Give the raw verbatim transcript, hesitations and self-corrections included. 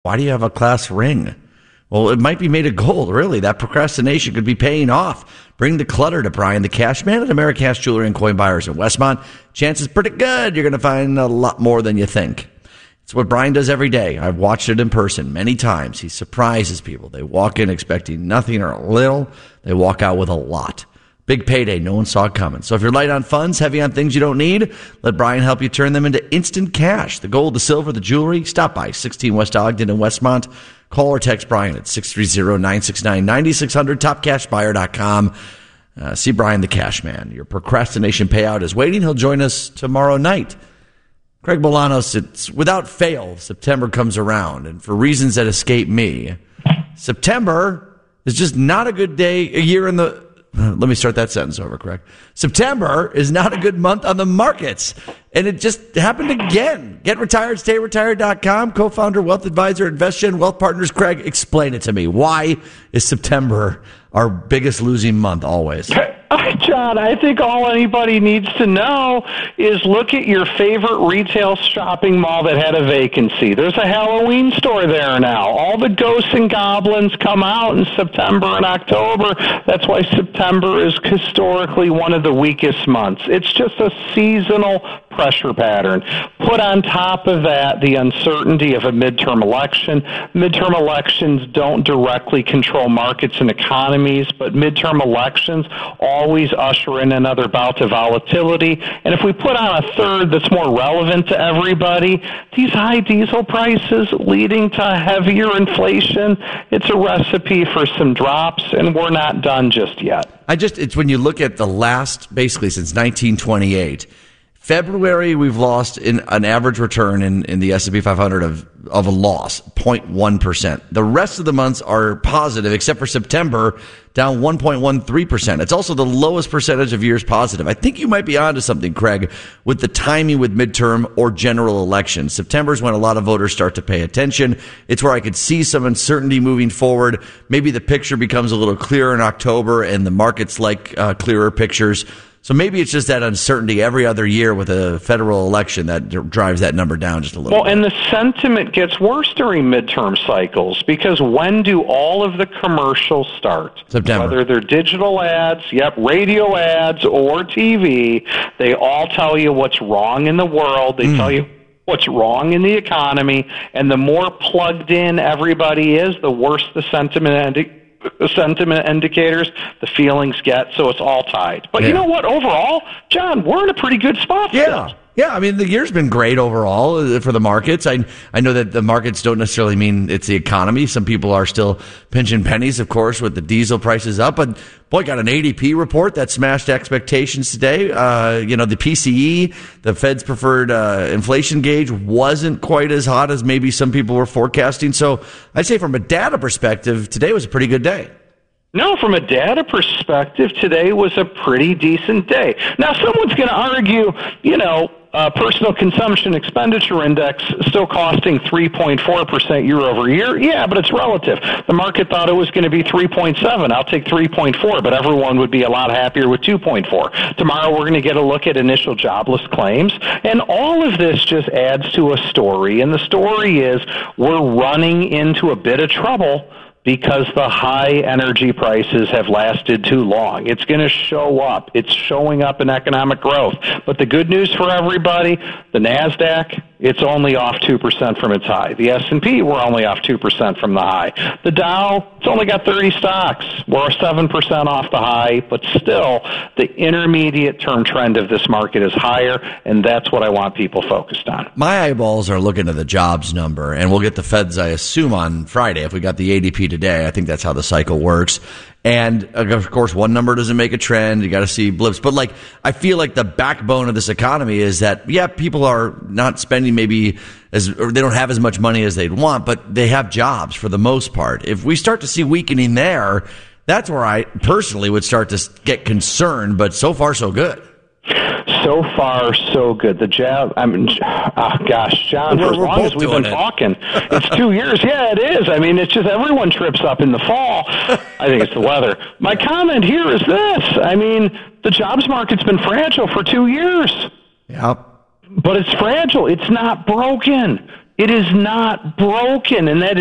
Why do you have a class ring? Well, it might be made of gold, really. That procrastination could be paying off. Bring the clutter to Brian the Cash Man at Americash Jewelry and Coin Buyers in Westmont. Chances pretty good you're going to find a lot more than you think. It's what Brian does every day. I've watched it in person many times. He surprises people. They walk in expecting nothing or a little. They walk out with a lot. Big payday no one saw coming. So if you're light on funds, heavy on things you don't need, let Brian help you turn them into instant cash. The gold, the silver, the jewelry. Stop by sixteen West Ogden in Westmont. Call or text Brian at six three zero, nine six nine, nine six zero zero, top cash buyer dot com. Uh, see Brian the Cash Man. Your procrastination payout is waiting. He'll join us tomorrow night. Craig Bolanos, it's without fail, September comes around. And for reasons that escape me, September is just not a good day, a year in the... Let me start that sentence over, correct? September is not a good month on the markets. And it just happened again. Get retired, stay retired dot com, co-founder, wealth advisor, InvestGen, Wealth Partners. Craig, explain it to me. Why is September our biggest losing month always? John, I think all anybody needs to know is look at your favorite retail shopping mall that had a vacancy. There's a Halloween store there now. All the ghosts and goblins come out in September and October. That's why September is historically one of the weakest months. It's just a seasonal pressure pattern. Put on top of that the uncertainty of a midterm election. Midterm elections don't directly control markets and economies, but midterm elections always usher in another bout of volatility. And if we put on a third that's more relevant to everybody, these high diesel prices leading to heavier inflation, it's a recipe for some drops, and we're not done just yet. I just, it's when you look at the last, basically since nineteen twenty-eight, February, we've lost in an average return in, in the S and P five hundred of, of a loss, zero point one percent. The rest of the months are positive, except for September, down one point one three percent. It's also the lowest percentage of years positive. I think you might be onto something, Craig, with the timing with midterm or general elections. September is when a lot of voters start to pay attention. It's where I could see some uncertainty moving forward. Maybe the picture becomes a little clearer in October, and the markets like uh, clearer pictures. So maybe it's just that uncertainty every other year with a federal election that d- drives that number down just a little well, bit. And the sentiment gets worse during midterm cycles, because when do all of the commercials start? September. Whether they're digital ads, yep, radio ads, or T V, they all tell you what's wrong in the world. They mm. tell you what's wrong in the economy, and the more plugged in everybody is, the worse the sentiment indi- the sentiment indicators, the feelings get, so it's all tied. But yeah. You know what? Overall, John, we're in a pretty good spot yeah. still. Yeah, I mean, the year's been great overall for the markets. I I know that the markets don't necessarily mean it's the economy. Some people are still pinching pennies, of course, with the diesel prices up. But, boy, got an A D P report that smashed expectations today. Uh, you know, the P C E, the Fed's preferred uh, inflation gauge, wasn't quite as hot as maybe some people were forecasting. So I'd say from a data perspective, today was a pretty good day. No, from a data perspective, today was a pretty decent day. Now, someone's going to argue, you know, uh, personal consumption expenditure index still costing three point four percent year over year. Yeah, but it's relative. The market thought it was going to be three point seven. I'll take three point four, but everyone would be a lot happier with two point four. Tomorrow we're going to get a look at initial jobless claims, and all of this just adds to a story, and the story is we're running into a bit of trouble because the high energy prices have lasted too long. It's going to show up. It's showing up in economic growth. But the good news for everybody, the NASDAQ, it's only off two percent from its high. The S and P, we're only off two percent from the high. The Dow, it's only got thirty stocks. We're seven percent off the high, but still, the intermediate term trend of this market is higher, and that's what I want people focused on. My eyeballs are looking at the jobs number, and we'll get the Feds, I assume, on Friday. If we got the A D P today, I think that's how the cycle works. And, of course, one number doesn't make a trend. You got to see blips. But, like, I feel like the backbone of this economy is that, yeah, people are not spending maybe as, or they don't have as much money as they'd want, but they have jobs for the most part. If we start to see weakening there, that's where I personally would start to get concerned. But so far, so good. So far, so good. The jab, I mean, oh gosh, John, we're, for as we're long as we've been it. talking, it's two years. Yeah, it is. I mean, it's just everyone trips up in the fall. I think it's the weather. My comment here is this. I mean, the jobs market's been fragile for two years. Yep. But it's fragile. It's not broken. It is not broken, and that